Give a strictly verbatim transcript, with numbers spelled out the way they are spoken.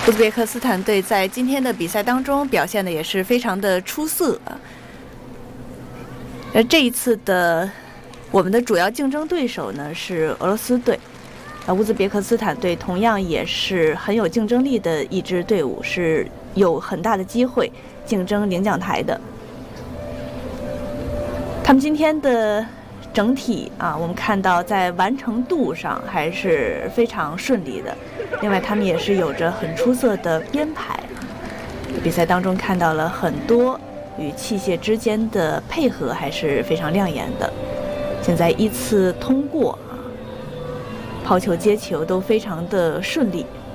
乌兹别克斯坦队在今天的比赛当中表现的也是非常的出色。而这一次的我们的主要竞争对手呢是俄罗斯队，啊，乌兹别克斯坦队同样也是很有竞争力的一支队伍，是有很大的机会竞争领奖台的。他们今天的整体啊，我们看到在完成度上还是非常顺利的。另外，他们也是有着很出色的编排。比赛当中看到了很多与器械之间的配合，还是非常亮眼的。现在依次通过啊，抛球、接球都非常的顺利。